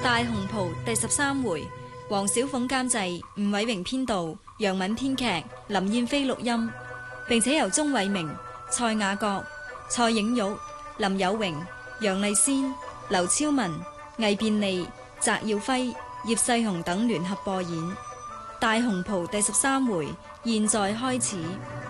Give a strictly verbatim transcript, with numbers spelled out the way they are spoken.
大紅袍第十三回，黃小鳳監製，吳偉榮編導，楊敏編劇，林燕飛錄音，並且由鍾偉明、蔡雅閣、蔡影玉、林有榮、楊麗仙、劉超文、魏便利、翟耀輝、葉世雄等聯合播演。大紅袍第十三回，現在開始。